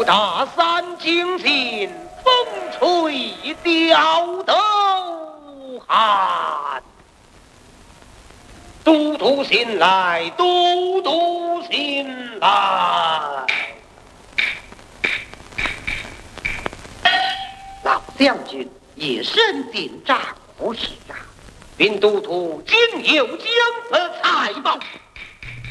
我大山惊心，风吹吊头寒。都督醒来，都督醒来！ 老将军一身顶诈不是啊！ 禀都督，今有将财宝。